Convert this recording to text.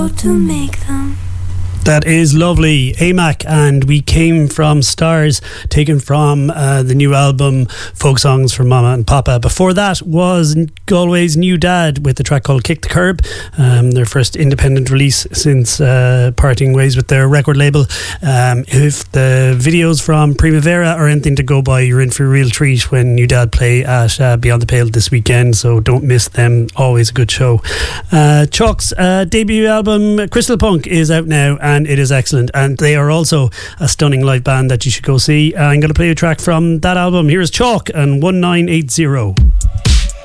to make them. That is lovely. AMAC and We Came From Stars, taken from the new album Folk Songs from Mama and Papa. Before that was Galway's New Dad with the track called Kick the Curb, their first independent release since parting ways with their record label. If the videos from Primavera are anything to go by, you're in for a real treat when New Dad play at Beyond the Pale this weekend, so don't miss them. Always a good show. Chalk's debut album Crystal Punk is out now, and it is excellent, and they are also a stunning live band that you should go see. I'm going to play a track from that album. Here's Chalk and 1980.